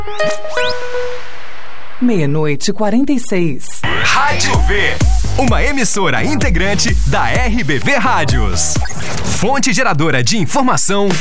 00:46. Rádio V, uma emissora integrante da RBV Rádios. Fonte geradora de informação